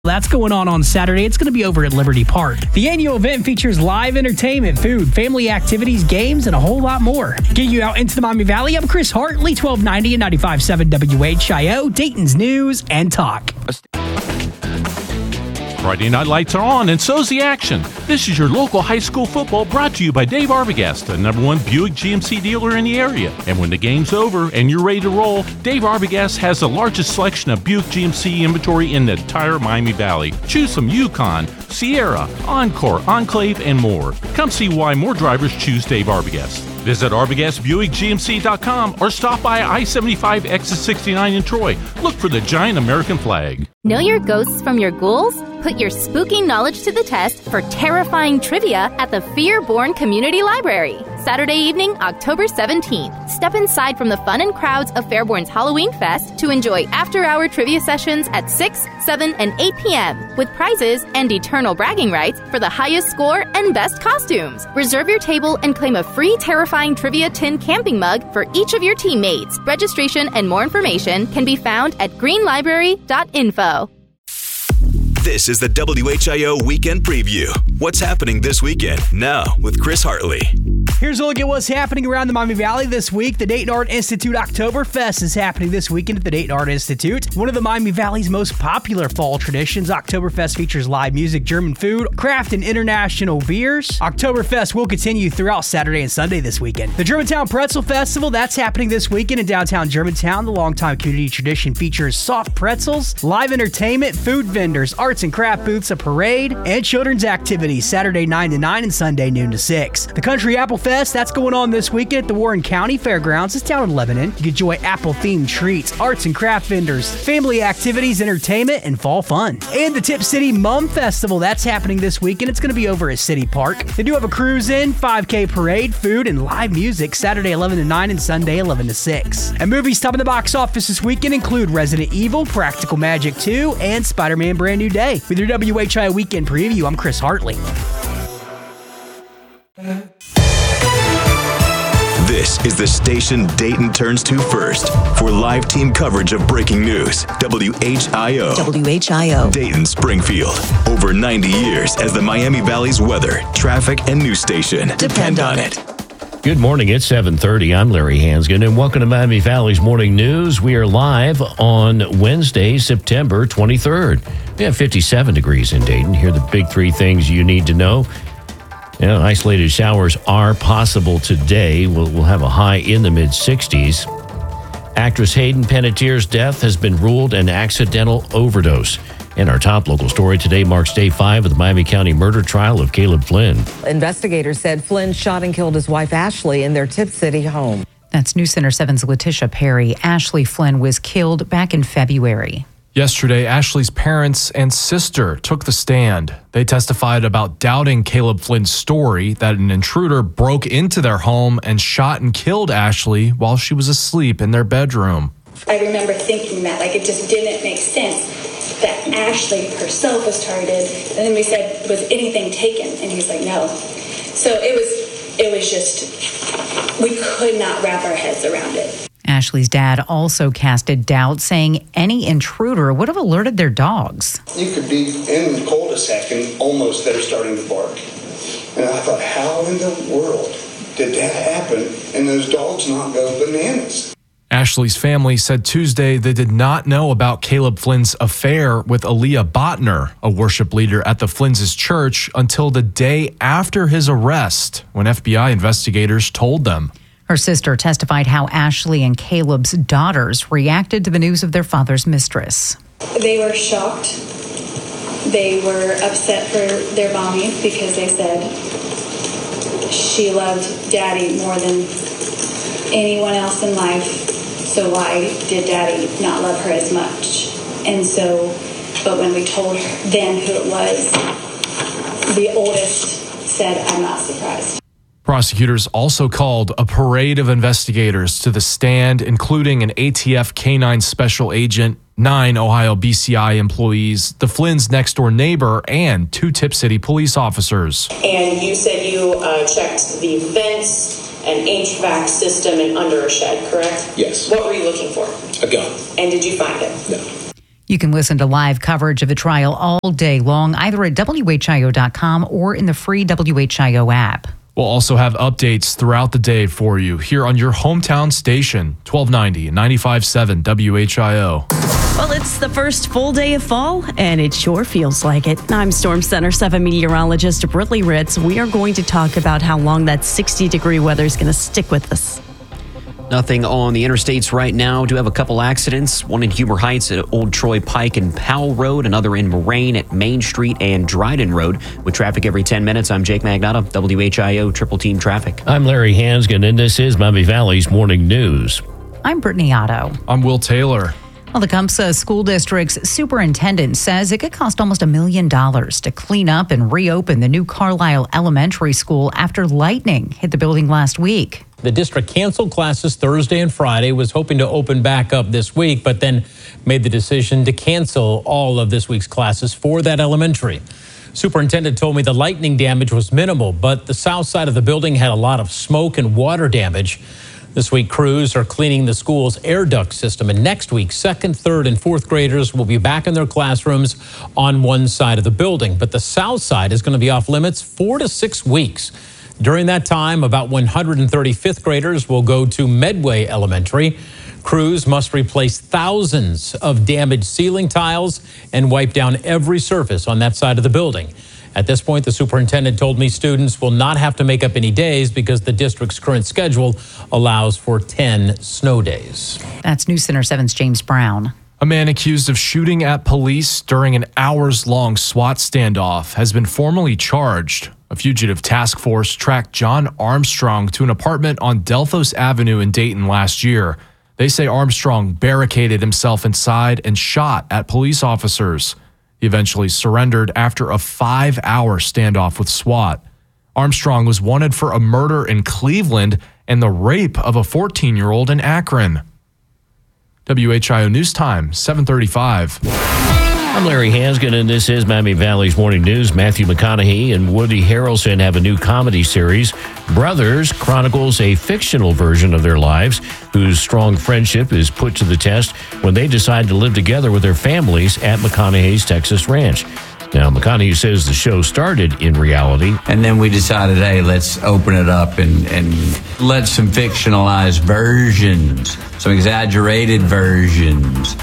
That's going on Saturday. It's going to be over at Liberty Park. The annual event features live entertainment, food, family activities, games, and a whole lot more. Get you out into the Miami Valley. I'm Chris Hartley, 1290 and 95.7 WHIO, Dayton's News and Talk. Friday night lights are on, and so's the action. This is your local high school football brought to you by Dave Arbogast, the #1 Buick GMC dealer in the area. And when the game's over and you're ready to roll, Dave Arbogast has the largest selection of Buick GMC inventory in the entire Miami Valley. Choose from Yukon, Sierra, Encore, Enclave, and more. Come see why more drivers choose Dave Arbogast. Visit ArbogastBuickGMC.com or stop by I-75 exit 69 in Troy. Look for the giant American flag. Know your ghosts from your ghouls? Put your spooky knowledge to the test for terrifying trivia at the Fear-Born Community Library. Saturday evening, October 17th. Step inside from the fun and crowds of Fairborn's Halloween Fest to enjoy after-hour trivia sessions at 6, 7, and 8 p.m. with prizes and eternal bragging rights for the highest score and best costumes. Reserve your table and claim a free terrifying trivia tin camping mug for each of your teammates. Registration and more information can be found at greenlibrary.info. This is the WHIO Weekend Preview. What's happening this weekend? Now with Chris Hartley. Here's a look at what's happening around the Miami Valley this week. The Dayton Art Institute Oktoberfest is happening this weekend at the Dayton Art Institute. One of the Miami Valley's most popular fall traditions, Oktoberfest features live music, German food, craft, and international beers. Oktoberfest will continue throughout Saturday and Sunday this weekend. The Germantown Pretzel Festival, that's happening this weekend in downtown Germantown. The longtime community tradition features soft pretzels, live entertainment, food vendors, arts and craft booths, a parade, and children's activities Saturday 9 to 9 and Sunday noon to 6. The Country Apple Fest, that's going on this weekend at the Warren County Fairgrounds. It's down in Lebanon. You can enjoy apple-themed treats, arts and craft vendors, family activities, entertainment, and fall fun. And the Tip City Mum Festival, that's happening this weekend. It's going to be over at City Park. They do have a cruise-in, 5K parade, food, and live music Saturday 11 to 9 and Sunday 11 to 6. And movies topping the box office this weekend include Resident Evil, Practical Magic 2, and Spider-Man Brand New Day. With your WHI Weekend Preview, I'm Chris Hartley. This is the station Dayton turns to first for live team coverage of breaking news. WHIO. WHIO. Dayton Springfield. Over 90 years as the Miami Valley's weather, traffic, and news station. Depend on it. Good morning. It's 7:30. I'm Larry Hansgen, and welcome to Miami Valley's Morning News. We are live on Wednesday, September 23rd. We have 57 degrees in Dayton. Here are the big three things you need to know. Isolated showers are possible today. We'll have a high in the mid-60s. Actress Hayden Panettiere's death has been ruled an accidental overdose. And our top local story today marks day 5 of the Miami County murder trial of Caleb Flynn. Investigators said Flynn shot and killed his wife Ashley in their Tip City home. That's News Center 7's Letitia Perry. Ashley Flynn was killed back in February. Yesterday, Ashley's parents and sister took the stand. They testified about doubting Caleb Flynn's story that an intruder broke into their home and shot and killed Ashley while she was asleep in their bedroom. I remember thinking that, it just didn't make sense that Ashley herself was targeted. And then we said, was anything taken? And he's like, no. So it was just, we could not wrap our heads around it. Ashley's dad also casted doubt, saying any intruder would have alerted their dogs. You could be in the cul-de-sac and almost they're starting to bark. And I thought, how in the world did that happen and those dogs not go bananas? Ashley's family said Tuesday they did not know about Caleb Flynn's affair with Aaliyah Botner, a worship leader at the Flynn's church, until the day after his arrest, when FBI investigators told them. Her sister testified how Ashley and Caleb's daughters reacted to the news of their father's mistress. They were shocked. They were upset for their mommy because they said she loved Daddy more than anyone else in life. So why did Daddy not love her as much? And so, but when we told them who it was, the oldest said, I'm not surprised. Prosecutors also called a parade of investigators to the stand, including an ATF K-9 special agent, 9 Ohio BCI employees, the Flynn's next-door neighbor, and 2 Tip City police officers. And you said you checked the vents, an HVAC system, and under a shed, correct? Yes. What were you looking for? A gun. And did you find it? No. You can listen to live coverage of the trial all day long, either at WHIO.com or in the free WHIO app. We'll also have updates throughout the day for you here on your hometown station, 1290 and 95.7 WHIO. Well, it's the first full day of fall, and it sure feels like it. I'm Storm Center 7 meteorologist Brittany Ritz. We are going to talk about how long that 60-degree weather is going to stick with us. Nothing on the interstates right now. Do have a couple accidents. One in Huber Heights at Old Troy Pike and Powell Road. Another in Moraine at Main Street and Dryden Road. With traffic every 10 minutes, I'm Jake Magnotta, WHIO Triple Team Traffic. I'm Larry Hansgen, and this is Miami Valley's Morning News. I'm Brittany Otto. I'm Will Taylor. Well, the Tecumseh School District's superintendent says it could cost almost $1 million to clean up and reopen the new Carlisle Elementary School after lightning hit the building last week. The district canceled classes Thursday and Friday, was hoping to open back up this week, but then made the decision to cancel all of this week's classes for that elementary. Superintendent told me the lightning damage was minimal, but the south side of the building had a lot of smoke and water damage. This week, crews are cleaning the school's air duct system, and next week, 2nd, 3rd, and 4th graders will be back in their classrooms on one side of the building. But the south side is going to be off limits 4 to 6 weeks. During that time, about 130 5th graders will go to Medway Elementary. Crews must replace thousands of damaged ceiling tiles and wipe down every surface on that side of the building. At this point, the superintendent told me students will not have to make up any days because the district's current schedule allows for 10 snow days. That's News Center 7's James Brown. A man accused of shooting at police during an hours-long SWAT standoff has been formally charged. A fugitive task force tracked John Armstrong to an apartment on Delphos Avenue in Dayton last year. They say Armstrong barricaded himself inside and shot at police officers. He eventually surrendered after a 5-hour standoff with SWAT. Armstrong was wanted for a murder in Cleveland and the rape of a 14-year-old in Akron. WHIO News Time, 7:35. I'm Larry Hansgen, and this is Miami Valley's Morning News. Matthew McConaughey and Woody Harrelson have a new comedy series. Brothers chronicles a fictional version of their lives whose strong friendship is put to the test when they decide to live together with their families at McConaughey's Texas ranch. Now, McConaughey says the show started in reality. And then we decided, hey, let's open it up and let some fictionalized versions, some exaggerated versions.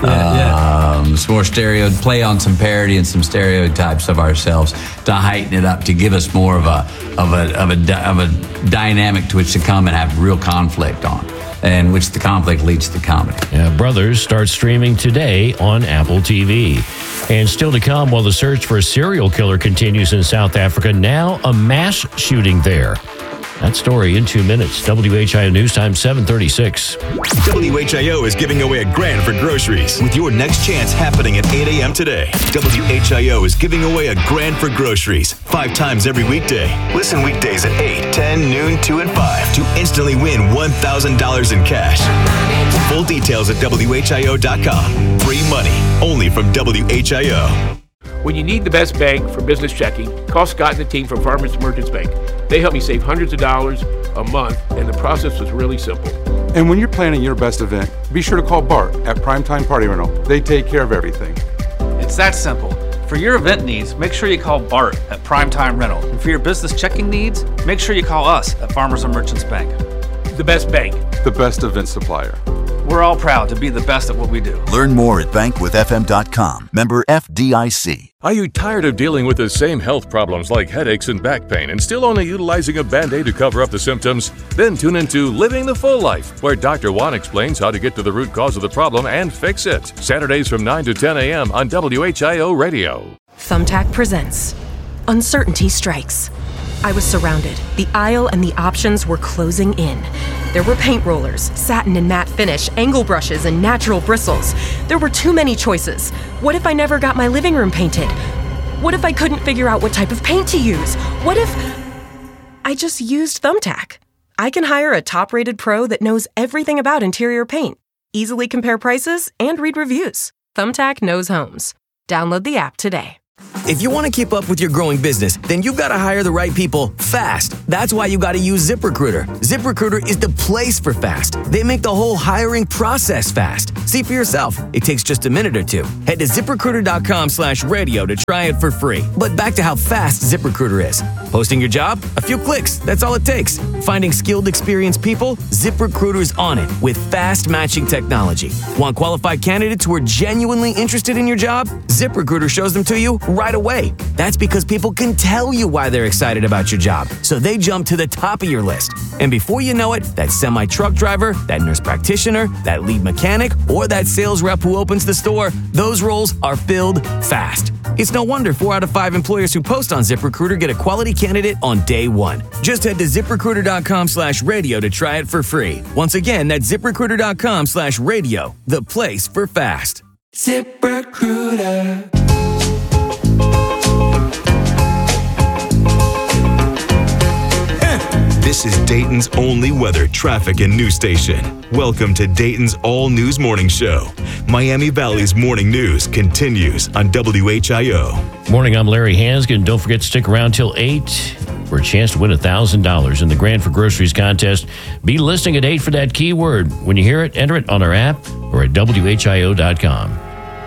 Some more play on some parody and some stereotypes of ourselves to heighten it up, to give us more of a dynamic to which to come and have real conflict on, and which the conflict leads to comedy. Brothers starts streaming today on Apple TV. And still to come, while the search for a serial killer continues in South Africa, now a mass shooting there. That story in 2 minutes. WHIO News Time, 7:36. WHIO is giving away $1,000 for groceries with your next chance happening at 8 a.m. today. WHIO is giving away $1,000 for groceries 5 times every weekday. Listen weekdays at 8, 10, noon, 2, and 5 to instantly win $1,000 in cash. Full details at WHIO.com. Free money only from WHIO. When you need the best bank for business checking, call Scott and the team from Farmers Merchants Bank. They help me save hundreds of dollars a month, and the process was really simple. And when you're planning your best event, be sure to call Bart at Primetime Party Rental. They take care of everything. It's that simple. For your event needs, make sure you call Bart at Primetime Rental. And for your business checking needs, make sure you call us at Farmers and Merchants Bank. The best bank. The best event supplier. We're all proud to be the best at what we do. Learn more at bankwithfm.com. Member FDIC. Are you tired of dealing with the same health problems like headaches and back pain and still only utilizing a Band-Aid to cover up the symptoms? Then tune into Living the Full Life, where Dr. Juan explains how to get to the root cause of the problem and fix it. Saturdays from 9 to 10 a.m. on WHIO Radio. Thumbtack presents Uncertainty Strikes. I was surrounded. The aisle and the options were closing in. There were paint rollers, satin and matte finish, angle brushes, and natural bristles. There were too many choices. What if I never got my living room painted? What if I couldn't figure out what type of paint to use? What if I just used Thumbtack? I can hire a top-rated pro that knows everything about interior paint, easily compare prices, and read reviews. Thumbtack knows homes. Download the app today. If you want to keep up with your growing business, then you've got to hire the right people fast. That's why you got to use ZipRecruiter. ZipRecruiter is the place for fast. They make the whole hiring process fast. See for yourself. It takes just a minute or two. Head to ZipRecruiter.com/radio to try it for free. But back to how fast ZipRecruiter is. Posting your job? A few clicks. That's all it takes. Finding skilled, experienced people? ZipRecruiter's on it with fast matching technology. Want qualified candidates who are genuinely interested in your job? ZipRecruiter shows them to you right away. That's because people can tell you why they're excited about your job, so they jump to the top of your list. And before you know it, that semi-truck driver, that nurse practitioner, that lead mechanic, or that sales rep who opens the store, those roles are filled fast. It's no wonder 4 out of 5 employers who post on ZipRecruiter get a quality candidate on day one. Just head to ZipRecruiter.com/radio to try it for free. Once again, that's ZipRecruiter.com/radio, the place for fast. ZipRecruiter. This is Dayton's only weather, traffic, and news station. Welcome to Dayton's All News Morning Show. Miami Valley's morning news continues on WHIO. Morning, I'm Larry Hansgen. Don't forget to stick around till 8 for a chance to win $1,000 in the Grand for Groceries contest. Be listening at 8 for that keyword. When you hear it, enter it on our app or at WHIO.com.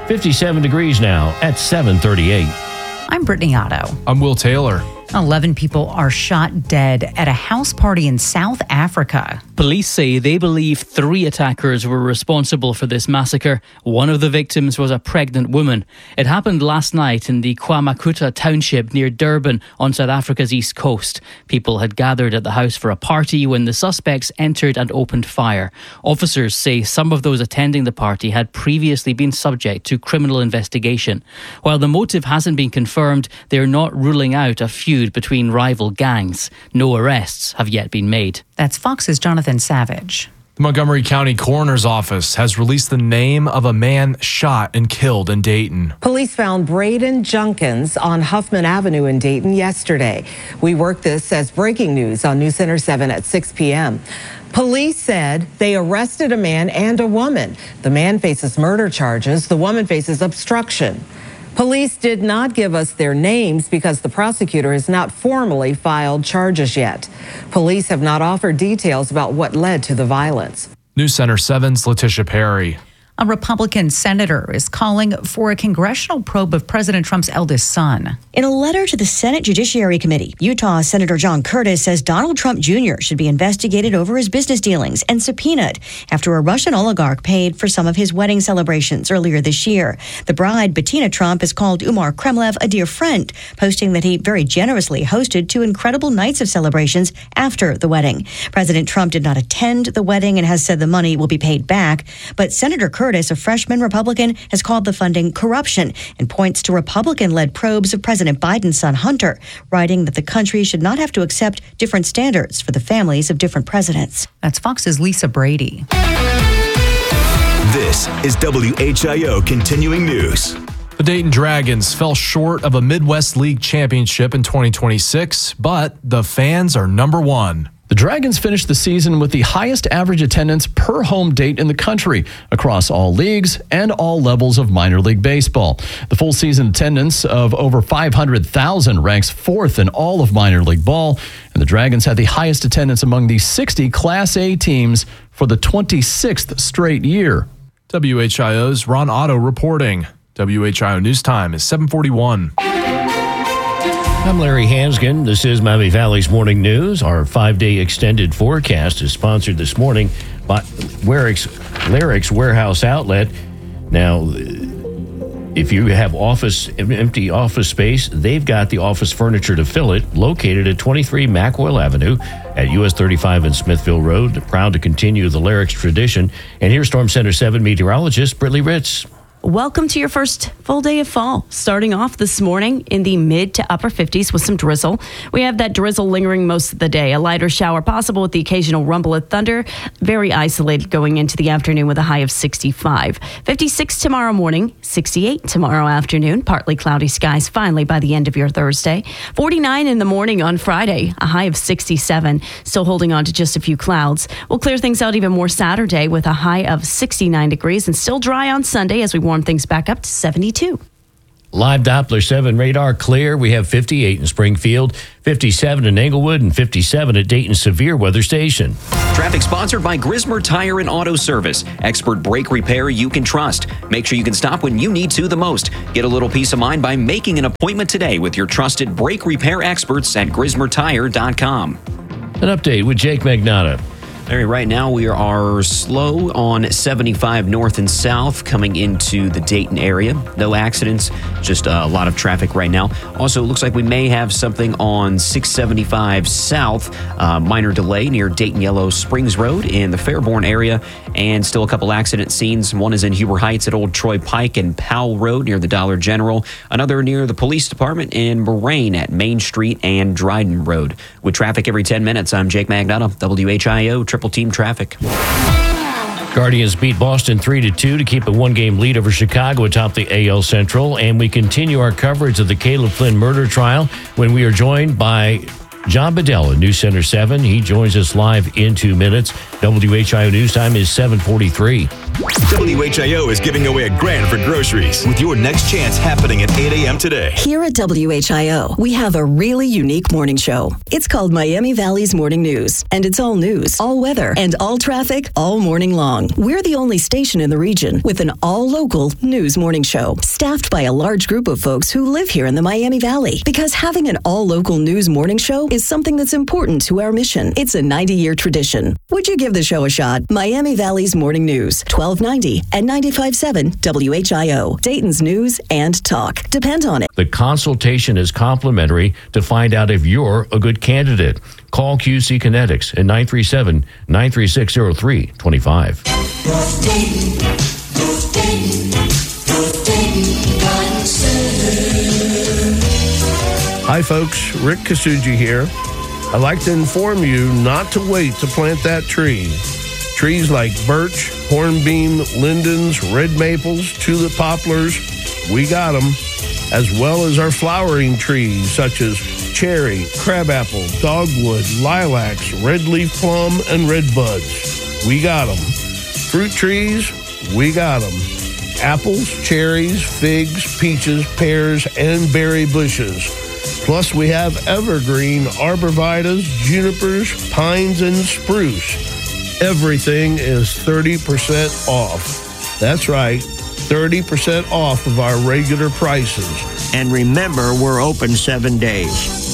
57 degrees now at 7:38. I'm Brittany Otto. I'm Will Taylor. 11 people are shot dead at a house party in South Africa. Police say they believe 3 attackers were responsible for this massacre. One of the victims was a pregnant woman. It happened last night in the KwaMakuta township near Durban on South Africa's east coast. People had gathered at the house for a party when the suspects entered and opened fire. Officers say some of those attending the party had previously been subject to criminal investigation. While the motive hasn't been confirmed, they're not ruling out a feud between rival gangs. No arrests have yet been made. That's Fox's Jonathan Savage. The Montgomery County Coroner's Office has released the name of a man shot and killed in Dayton. Police found Braden Junkins on Huffman Avenue in Dayton yesterday. We worked this as breaking news on News Center 7 at 6 p.m. Police said they arrested a man and a woman. The man faces murder charges. The woman faces obstruction. Police did not give us their names because the prosecutor has not formally filed charges yet. Police have not offered details about what led to the violence. News Center 7's Letitia Perry. A Republican senator is calling for a congressional probe of President Trump's eldest son. In a letter to the Senate Judiciary Committee, Utah Senator John Curtis says Donald Trump Jr. should be investigated over his business dealings and subpoenaed after a Russian oligarch paid for some of his wedding celebrations earlier this year. The bride, Bettina Trump, has called Umar Kremlev a dear friend, posting that he very generously hosted 2 incredible nights of celebrations after the wedding. President Trump did not attend the wedding and has said the money will be paid back, but Senator Curtis, a freshman Republican, has called the funding corruption and points to Republican-led probes of President Biden's son Hunter, writing that the country should not have to accept different standards for the families of different presidents. That's Fox's Lisa Brady. This is WHIO Continuing News. The Dayton Dragons fell short of a Midwest League championship in 2026, but the fans are number one. The Dragons finished the season with the highest average attendance per home date in the country across all leagues and all levels of minor league baseball. The full season attendance of over 500,000 ranks 4th in all of minor league ball, and the Dragons had the highest attendance among the 60 Class A teams for the 26th straight year. WHIO's Ron Otto reporting. WHIO News Time is 7:41. I'm Larry Hansgen. This is Miami Valley's Morning News. Our 5-day extended forecast is sponsored this morning by Larrick's Warehouse Outlet. Now, if you have empty office space, they've got the office furniture to fill it, located at 23 Mackwell Avenue at US 35 and Smithville Road. Proud to continue the Larrick's tradition. And here's Storm Center 7 meteorologist Brittany Ritz. Welcome to your first full day of fall. Starting off this morning in the mid to upper 50s with some drizzle. We have that drizzle lingering most of the day. A lighter shower possible with the occasional rumble of thunder. Very isolated going into the afternoon with a high of 65. 56 tomorrow morning, 68 tomorrow afternoon. Partly cloudy skies finally by the end of your Thursday. 49 in the morning on Friday, a high of 67. Still holding on to just a few clouds. We'll clear things out even more Saturday with a high of 69 degrees and still dry on Sunday as we warm things back up to 72. Live Doppler 7 radar clear. We have 58 in Springfield, 57 in Englewood, and 57 at Dayton Severe Weather Station. Traffic sponsored by Grismer Tire and Auto Service. Expert brake repair you can trust. Make sure you can stop when you need to the most. Get a little peace of mind by making an appointment today with your trusted brake repair experts at GrismerTire.com. An update with Jake Magnotta. All right, right now we are slow on 75 north and south coming into the Dayton area. No accidents, just a lot of traffic right now. Also, it looks like we may have something on 675 south. Minor delay near Dayton Yellow Springs Road in the Fairborn area. And still a couple accident scenes. One is in Huber Heights at Old Troy Pike and Powell Road near the Dollar General. Another near the police department in Moraine at Main Street and Dryden Road. With traffic every 10 minutes, I'm Jake Magnotta, WHIO Triple Team Traffic. Guardians beat Boston 3-2 to keep a one-game lead over Chicago atop the AL Central. And we continue our coverage of the Caleb Flynn murder trial when we are joined by John Bedell at News Center 7. He joins us live in 2 minutes. WHIO News Time is 7:43. WHIO is giving away $1,000 for groceries with your next chance happening at 8 a.m. today. Here at WHIO, we have a really unique morning show. It's called Miami Valley's Morning News, and it's all news, all weather, and all traffic all morning long. We're the only station in the region with an all-local news morning show, staffed by a large group of folks who live here in the Miami Valley. Because having an all-local news morning show is something that's important to our mission. It's a 90-year tradition. Would you give the show a shot? Miami Valley's Morning News, 1290 and 95.7 WHIO. Dayton's news and talk. Depend on it. The consultation is complimentary to find out if you're a good candidate. Call QC Kinetics at 937-936-0325. Hi, folks. Rick Kasuji here. I'd like to inform you not to wait to plant that tree. Trees like birch, hornbeam, lindens, red maples, tulip poplars, we got them, as well as our flowering trees such as cherry, crabapple, dogwood, lilacs, red leaf plum, and red buds. We got them. Fruit trees, we got them. Apples, cherries, figs, peaches, pears, and berry bushes. Plus, we have evergreen arborvitaes, junipers, pines, and spruce. Everything is 30% off. That's right, 30% off of our regular prices. And remember, we're open 7 days.